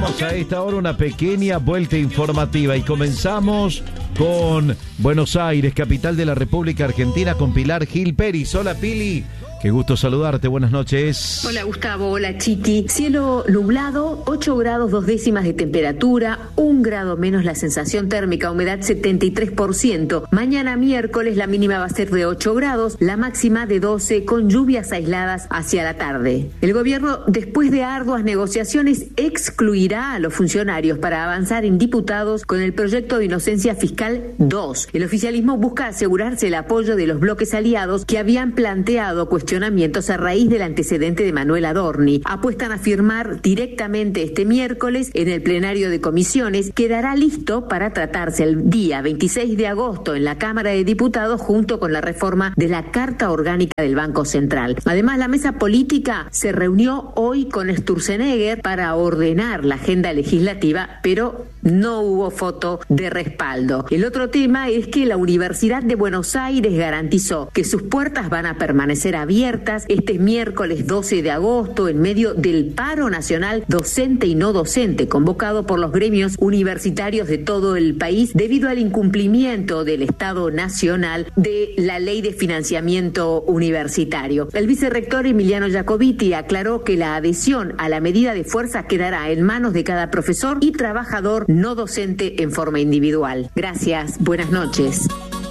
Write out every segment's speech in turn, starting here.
Damos a esta hora una pequeña vuelta informativa y comenzamos con Buenos Aires, capital de la República Argentina, con Pilar Gil Peris. Hola, Pili. Qué gusto saludarte, buenas noches. Hola Gustavo, hola Chiqui. Cielo nublado, 8 grados 2 décimas de temperatura, 1 grado menos la sensación térmica, humedad 73%. Mañana miércoles la mínima va a ser de 8 grados, la máxima de 12, con lluvias aisladas hacia la tarde. El gobierno, después de arduas negociaciones, excluirá a los funcionarios para avanzar en diputados con el proyecto de inocencia fiscal 2. El oficialismo busca asegurarse el apoyo de los bloques aliados que habían planteado cuestionamientos a raíz del antecedente de Manuel Adorni. Apuestan a firmar directamente este miércoles en el plenario de comisiones. Quedará listo para tratarse el día 26 de agosto en la Cámara de Diputados junto con la reforma de la Carta Orgánica del Banco Central. Además, la mesa política se reunió hoy con Sturzenegger para ordenar la agenda legislativa, pero no hubo foto de respaldo. El otro tema es que la Universidad de Buenos Aires garantizó que sus puertas van a permanecer abiertas este miércoles 12 de agosto en medio del paro nacional docente y no docente convocado por los gremios universitarios de todo el país debido al incumplimiento del Estado Nacional de la Ley de Financiamiento Universitario. El vicerrector Emiliano Jacobiti aclaró que la adhesión a la medida de fuerza quedará en manos de cada profesor y trabajador no docente en forma individual. Gracias, buenas noches.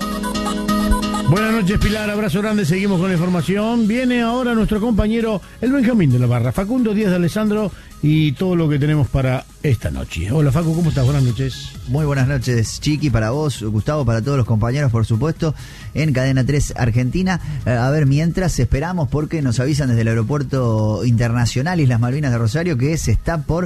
Buenas noches, Pilar, abrazo grande, seguimos con la información. Viene ahora nuestro compañero, el Benjamín de la Barra, Facundo Díaz de Alessandro, y todo lo que tenemos para esta noche. Hola, Facu, ¿cómo estás? Buenas noches. Muy buenas noches, Chiqui, para vos, Gustavo, para todos los compañeros, por supuesto, en Cadena 3 Argentina. A ver, mientras esperamos, porque nos avisan desde el Aeropuerto Internacional Islas Malvinas de Rosario que se está por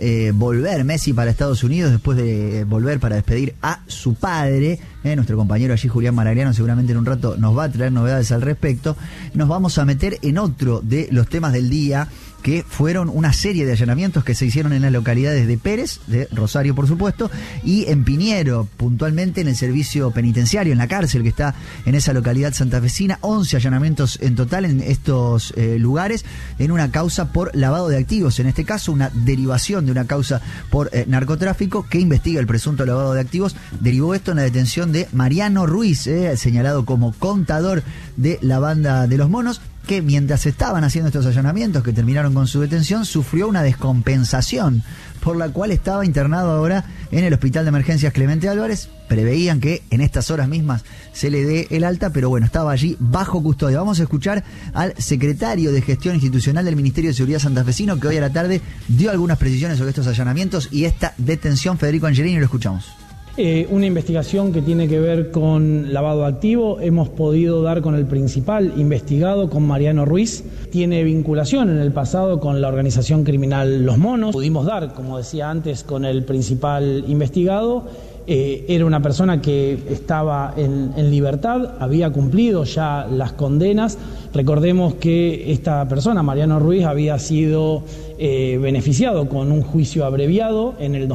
volver Messi para Estados Unidos, después de volver para despedir a su padre. Nuestro compañero allí, Julián Maragliano, seguramente en un rato nos va a traer novedades al respecto. Nos vamos a meter en otro de los temas del día, que fueron una serie de allanamientos que se hicieron en las localidades de Pérez, de Rosario por supuesto, y en Piñero, puntualmente en el servicio penitenciario, en la cárcel que está en esa localidad santafesina. 11 allanamientos en total en estos lugares, en una causa por lavado de activos, en este caso una derivación de una causa por narcotráfico que investiga el presunto lavado de activos. Derivó esto en la detención de Mariano Ruiz, señalado como contador de la banda de los monos, que mientras estaban haciendo estos allanamientos que terminaron con su detención, sufrió una descompensación, por la cual estaba internado ahora en el Hospital de Emergencias Clemente Álvarez. Preveían que en estas horas mismas se le dé el alta, pero bueno, estaba allí bajo custodia. Vamos a escuchar al secretario de Gestión Institucional del Ministerio de Seguridad santafesino, que hoy a la tarde dio algunas precisiones sobre estos allanamientos y esta detención. Federico Angelini, lo escuchamos. Una investigación que tiene que ver con lavado activo. Hemos podido dar con el principal investigado, con Mariano Ruiz. Tiene vinculación en el pasado con la organización criminal Los Monos. Pudimos dar, como decía antes, con el principal investigado. Era una persona que estaba en libertad, había cumplido ya las condenas. Recordemos que esta persona, Mariano Ruiz, había sido beneficiado con un juicio abreviado en el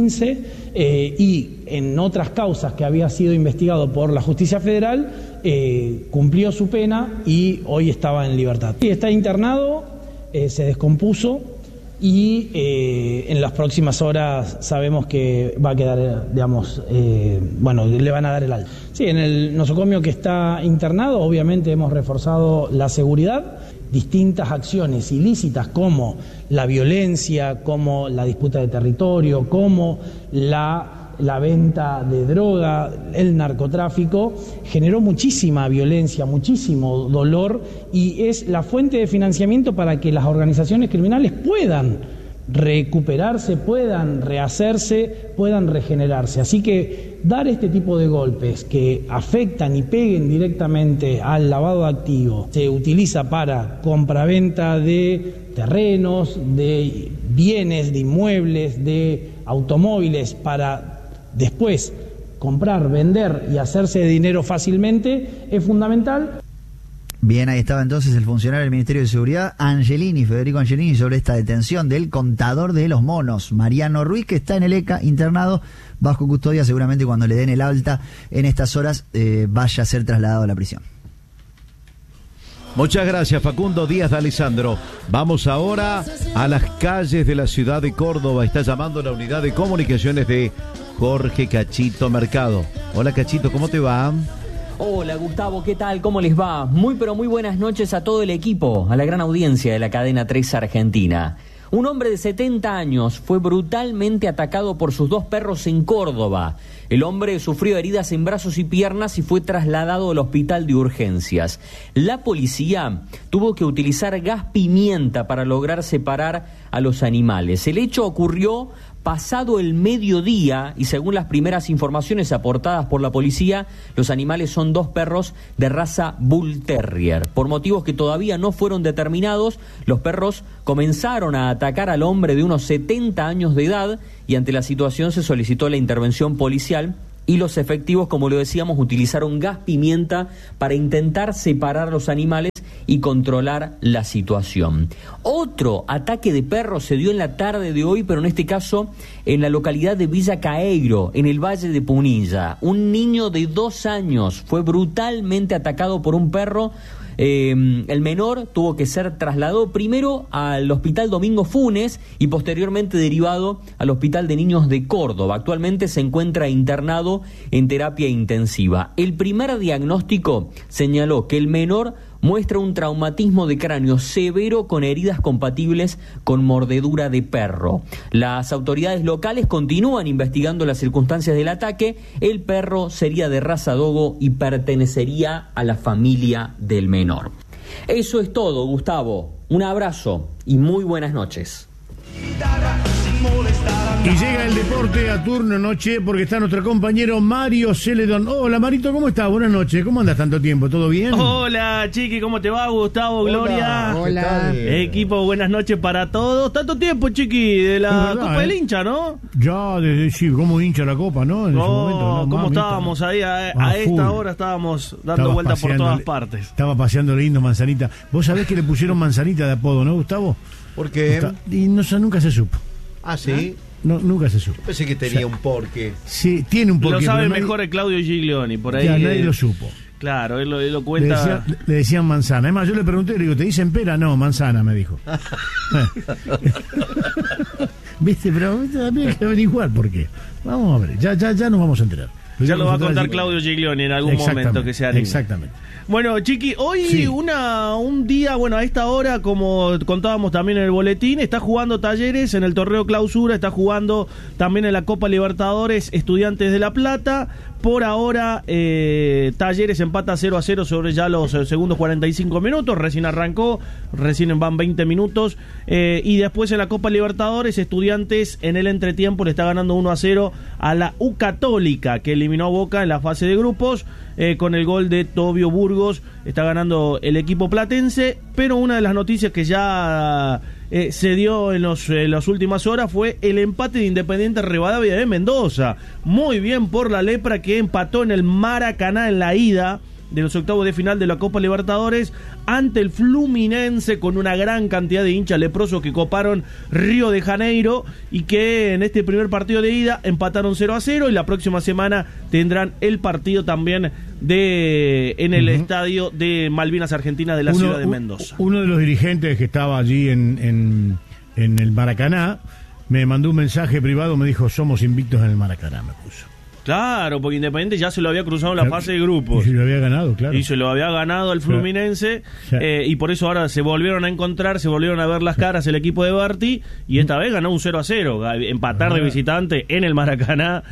2015 y en otras causas que había sido investigado por la Justicia Federal, cumplió su pena y hoy estaba en libertad. Y está internado, se descompuso y en las próximas horas sabemos que va a quedar, digamos, le van a dar el alta. Sí, en el nosocomio que está internado, obviamente hemos reforzado la seguridad. Distintas acciones ilícitas como la violencia, como la disputa de territorio, como la venta de droga, el narcotráfico, generó muchísima violencia, muchísimo dolor y es la fuente de financiamiento para que las organizaciones criminales puedan recuperarse, puedan rehacerse, puedan regenerarse. Así que dar este tipo de golpes que afectan y peguen directamente al lavado de activos se utiliza para compraventa de terrenos, de bienes, de inmuebles, de automóviles, para después comprar, vender y hacerse de dinero fácilmente, es fundamental. Bien, ahí estaba entonces el funcionario del Ministerio de Seguridad, Federico Angelini, sobre esta detención del contador de los monos, Mariano Ruiz, que está en el ECA, internado bajo custodia. Seguramente cuando le den el alta en estas horas vaya a ser trasladado a la prisión. Muchas gracias, Facundo Díaz de Alessandro. Vamos ahora a las calles de la ciudad de Córdoba. Está llamando la unidad de comunicaciones de Jorge Cachito Mercado. Hola, Cachito, ¿cómo te va? Hola, Gustavo, ¿qué tal? ¿Cómo les va? Muy buenas noches a todo el equipo, a la gran audiencia de la cadena 3 Argentina. Un hombre de 70 años fue brutalmente atacado por sus 2 perros en Córdoba. El hombre sufrió heridas en brazos y piernas y fue trasladado al hospital de urgencias. La policía tuvo que utilizar gas pimienta para lograr separar a los animales. El hecho ocurrió pasado el mediodía y según las primeras informaciones aportadas por la policía, los animales son 2 perros de raza Bull Terrier. Por motivos que todavía no fueron determinados, los perros comenzaron a atacar al hombre de unos 70 años de edad y ante la situación se solicitó la intervención policial y los efectivos, como lo decíamos, utilizaron gas pimienta para intentar separar a los animales y controlar la situación. Otro ataque de perros se dio en la tarde de hoy, pero en este caso en la localidad de Villa Caeiro, en el Valle de Punilla. Un niño de 2 años fue brutalmente atacado por un perro. El menor tuvo que ser trasladado primero al Hospital Domingo Funes y posteriormente derivado al Hospital de Niños de Córdoba. Actualmente se encuentra internado en terapia intensiva. El primer diagnóstico señaló que el menor muestra un traumatismo de cráneo severo con heridas compatibles con mordedura de perro. Las autoridades locales continúan investigando las circunstancias del ataque. El perro sería de raza dogo y pertenecería a la familia del menor. Eso es todo, Gustavo. Un abrazo y muy buenas noches. Y llega el deporte a turno noche porque está nuestro compañero Mario Celedón. Hola, Marito, ¿cómo estás? Buenas noches. ¿Cómo andas tanto tiempo? ¿Todo bien? Hola, Chiqui, ¿cómo te va? Gustavo, Gloria. Hola. Equipo, buenas noches para todos. Tanto tiempo, Chiqui, de la verdad, Copa del Hincha, ¿no? Ya, sí, cómo hincha la Copa, ¿no? En ese momento, ¿no? ¿Cómo Mamita, estábamos ahí? A esta hora estábamos dando vueltas por todas partes. Estaba paseando lindo Manzanita. Vos sabés que le pusieron Manzanita de apodo, ¿no, Gustavo? ¿Por qué? Y nunca se supo. Ah, ¿sí? No, nunca se supo. Pensé que tenía un porqué. Sí, tiene un porqué. Lo sabe mejor el Claudio Giglioni, por ahí. Ya, nadie lo supo. Claro, él lo cuenta. Le decían manzana. Además, yo le pregunté, le digo, ¿te dicen pera? No, manzana, me dijo. ¿Viste? Pero había que averiguar por qué. Vamos a ver, ya nos vamos a enterar. Ya lo va a contar Claudio Giglioni en algún momento que sea anime. Exactamente. Bueno, Chiqui, hoy sí. un día, bueno, a esta hora, como contábamos también en el boletín, está jugando Talleres en el torneo Clausura, está jugando también en la Copa Libertadores Estudiantes de La Plata. Por ahora, Talleres empata 0-0 sobre ya los segundos 45 minutos, recién arrancó, recién van 20 minutos, y después en la Copa Libertadores, Estudiantes en el entretiempo le está ganando 1-0 a la U Católica, que eliminó a Boca en la fase de grupos, con el gol de Tobio Burgos, está ganando el equipo platense, pero una de las noticias que ya se dio en las últimas horas fue el empate de Independiente Rivadavia de Mendoza. Muy bien por la Lepra, que empató en el Maracaná en la ida de los octavos de final de la Copa Libertadores ante el Fluminense, con una gran cantidad de hinchas leprosos que coparon Río de Janeiro y que en este primer partido de ida empataron 0-0 y la próxima semana tendrán el partido también en el estadio de Malvinas Argentina de la ciudad de Mendoza. Uno de los dirigentes que estaba allí en el Maracaná me mandó un mensaje privado, me dijo, somos invictos en el Maracaná, me puso. Claro, porque Independiente ya se lo había cruzado en la fase de grupos. Y se lo había ganado, claro. Y se lo había ganado al Fluminense, sí. Y por eso ahora se volvieron a encontrar, se volvieron a ver las caras el equipo de Berti, y esta vez ganó un 0-0. Empatar de visitante en el Maracaná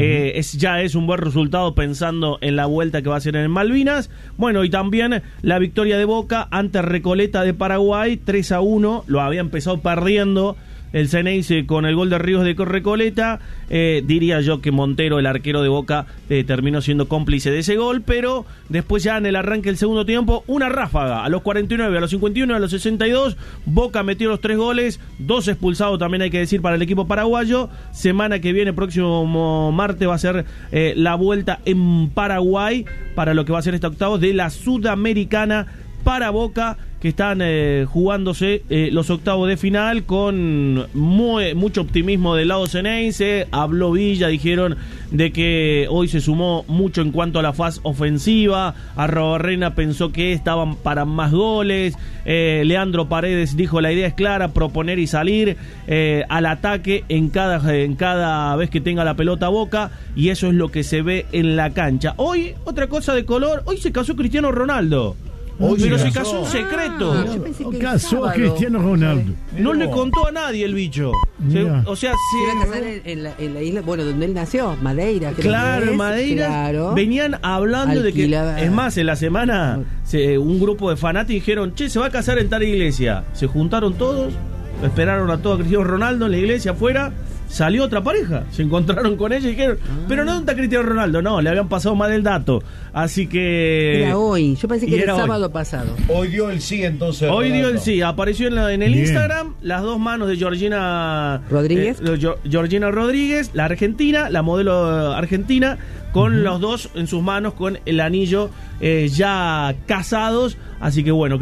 ya es un buen resultado pensando en la vuelta que va a hacer en Malvinas. Bueno, y también la victoria de Boca ante Recoleta de Paraguay, 3-1, lo había empezado perdiendo el Ceneice con el gol de Ríos de Recoleta. Diría yo que Montero, el arquero de Boca, terminó siendo cómplice de ese gol, pero después ya en el arranque del segundo tiempo, una ráfaga, a los 49, a los 51, a los 62, Boca metió los 3 goles, 2 expulsados también hay que decir para el equipo paraguayo. Semana que viene, próximo martes, va a ser la vuelta en Paraguay para lo que va a ser este octavos de la Sudamericana para Boca, que están jugándose los octavos de final con mucho optimismo del lado ceneice. Habló Villa, dijeron de que hoy se sumó mucho en cuanto a la fase ofensiva. Arrobarrena pensó que estaban para más goles. Leandro Paredes dijo: la idea es clara, proponer y salir al ataque en cada vez que tenga la pelota a Boca, y eso es lo que se ve en la cancha. Hoy, otra cosa de color, hoy se casó Cristiano Ronaldo. Pero se casó en secreto. Yo pensé que Casó a Cristiano Ronaldo. No le contó a nadie el bicho. O sea, se iba a casar en la isla, bueno, donde él nació, Madeira. Claro, en Madeira. Claro. Venían hablando Alquilada. de que, es más, en la semana un grupo de fanáticos dijeron: che, se va a casar en tal iglesia. Se juntaron todos, esperaron a todo a Cristiano Ronaldo en la iglesia afuera. Salió otra pareja, se encontraron con ella y dijeron: pero no, ¿dónde está Cristiano Ronaldo? No, le habían pasado mal el dato. Así que... Era hoy, yo pensé que era el sábado hoy. pasado. Hoy dio el sí, entonces. Hoy Ronaldo. dio el sí, apareció en el Bien. Instagram las dos manos de Georgina Rodríguez. Georgina Rodríguez, la argentina, la modelo argentina, con los dos en sus manos con el anillo, ya casados. Así que bueno,